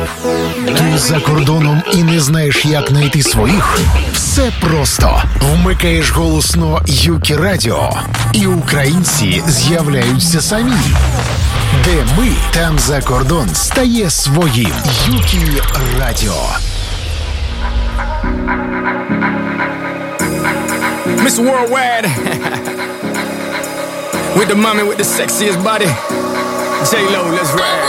Ти за кордоном і не знаєш, як знайти своїх? Все просто. Вмикаєш голосно Юкі Радіо, і українці з'являються самі. Де ми, там за кордон стає своїм. Юкі Радіо. Miss Worldwide with the mommy with the sexiest body. J-Lo, let's ride.